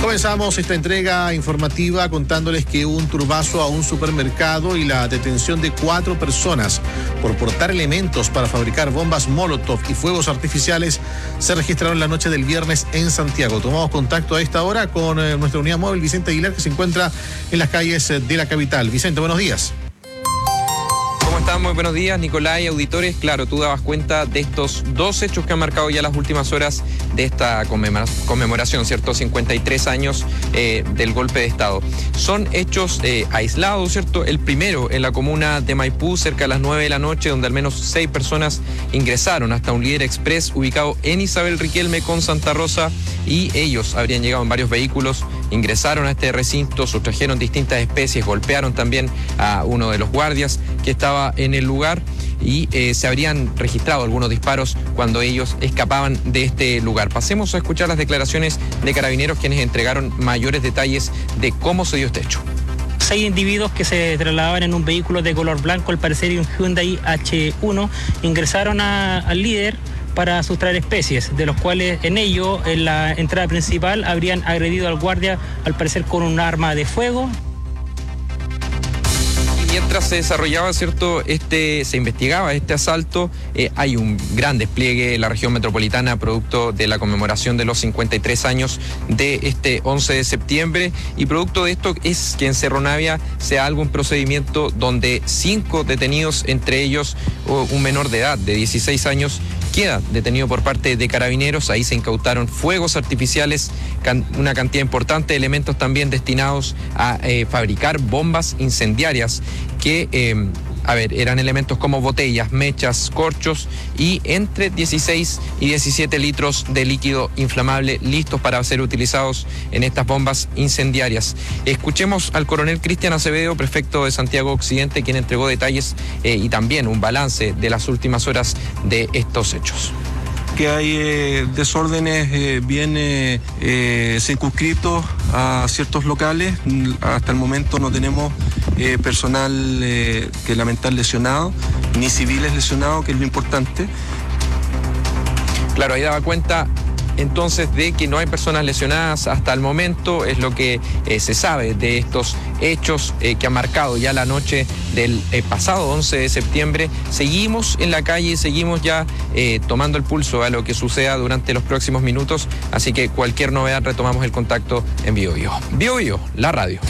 Comenzamos esta entrega informativa contándoles que hubo un turbazo a un supermercado y la detención de 4 personas por portar elementos para fabricar bombas Molotov y fuegos artificiales se registraron la noche del viernes en Santiago. Tomamos contacto a esta hora con nuestra unidad móvil Vicente Aguilar, que se encuentra en las calles de la capital. Vicente, buenos días. ¿Cómo están? Muy buenos días, Nicolás y auditores. Claro, tú dabas cuenta de estos 2 hechos que han marcado ya las últimas horas de esta conmemoración, ¿cierto? 53 años del golpe de Estado. Son hechos aislados, ¿cierto? El primero en la comuna de Maipú, cerca de las 9 de la noche, donde al menos 6 personas ingresaron hasta un líder express ubicado en Isabel Riquelme con Santa Rosa, y ellos habrían llegado en varios vehículos, ingresaron a este recinto, sustrajeron distintas especies, golpearon también a uno de los guardias que estaba en el lugar y se habrían registrado algunos disparos cuando ellos escapaban de este lugar. Pasemos a escuchar las declaraciones de carabineros, quienes entregaron mayores detalles de cómo se dio este hecho. 6 individuos que se trasladaban en un vehículo de color blanco, al parecer un Hyundai H1, ingresaron al líder para sustraer especies, de los cuales en la entrada principal habrían agredido al guardia, al parecer con un arma de fuego. Mientras se desarrollaba, ¿cierto?, se investigaba este asalto, hay un gran despliegue en la región metropolitana producto de la conmemoración de los 53 años de este 11 de septiembre, y producto de esto es que en Cerro Navia se haga un procedimiento donde 5 detenidos, entre ellos un menor de edad de 16 años, queda detenido por parte de carabineros. Ahí se incautaron fuegos artificiales, una cantidad importante de elementos también destinados a fabricar bombas incendiarias que, eran elementos como botellas, mechas, corchos y entre 16 y 17 litros de líquido inflamable listos para ser utilizados en estas bombas incendiarias. Escuchemos al coronel Cristian Acevedo, prefecto de Santiago Occidente, quien entregó detalles y también un balance de las últimas horas de estos hechos. Que hay desórdenes bien circunscritos a ciertos locales. Hasta el momento no tenemos personal que lamentar lesionado, ni civiles lesionados, que es lo importante. Claro, ahí daba cuenta entonces de que no hay personas lesionadas hasta el momento, es lo que se sabe de estos hechos que han marcado ya la noche del pasado 11 de septiembre. Seguimos en la calle y seguimos ya tomando el pulso a lo que suceda durante los próximos minutos, así que cualquier novedad retomamos el contacto en Bio Bio. Bio Bio, la radio.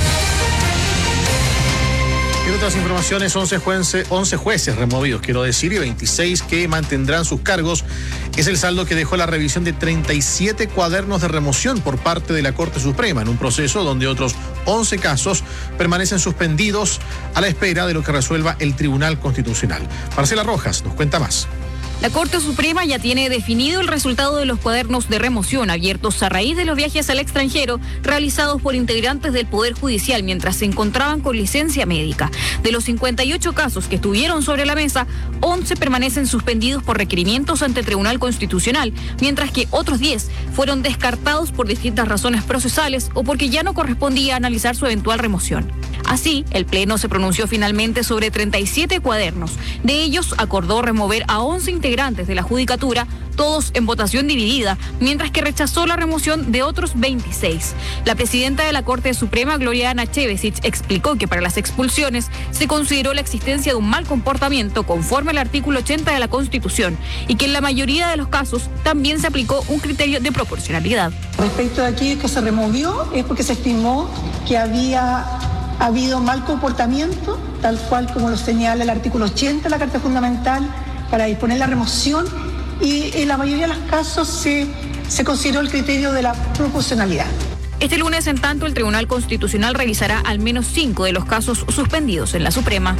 En otras informaciones, 11 jueces removidos, quiero decir, y 26 que mantendrán sus cargos. Es el saldo que dejó la revisión de 37 cuadernos de remoción por parte de la Corte Suprema, en un proceso donde otros 11 casos permanecen suspendidos a la espera de lo que resuelva el Tribunal Constitucional. Marcela Rojas nos cuenta más. La Corte Suprema ya tiene definido el resultado de los cuadernos de remoción abiertos a raíz de los viajes al extranjero realizados por integrantes del Poder Judicial mientras se encontraban con licencia médica. De los 58 casos que estuvieron sobre la mesa, 11 permanecen suspendidos por requerimientos ante el Tribunal Constitucional, mientras que otros 10 fueron descartados por distintas razones procesales o porque ya no correspondía analizar su eventual remoción. Así, el Pleno se pronunció finalmente sobre 37 cuadernos. De ellos, acordó remover a 11 integrantes de la Judicatura, todos en votación dividida, mientras que rechazó la remoción de otros 26. La presidenta de la Corte Suprema, Gloriana Chevesic, explicó que para las expulsiones se consideró la existencia de un mal comportamiento conforme al artículo 80 de la Constitución y que en la mayoría de los casos también se aplicó un criterio de proporcionalidad. Respecto de aquello que se removió es porque se estimó que había habido mal comportamiento, tal cual como lo señala el artículo 80 de la Carta Fundamental, para disponer la remoción, y en la mayoría de los casos se consideró el criterio de la proporcionalidad. Este lunes, en tanto, el Tribunal Constitucional revisará al menos 5 de los casos suspendidos en la Suprema.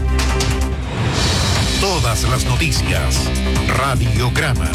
Todas las noticias. Radiograma.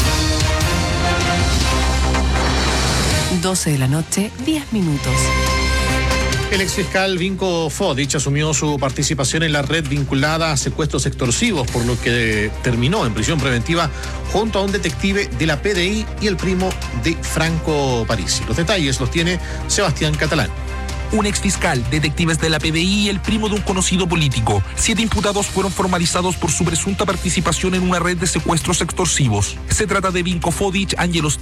12 de la noche, 10 minutos. El exfiscal Vinko Fodic asumió su participación en la red vinculada a secuestros extorsivos, por lo que terminó en prisión preventiva junto a un detective de la PDI y el primo de Franco Parisi. Los detalles los tiene Sebastián Catalán. un exfiscal, detectives de la PDI y el primo de un conocido político. 7 imputados fueron formalizados por su presunta participación en una red de secuestros extorsivos. Se trata de Vinko Fodic, Ángelos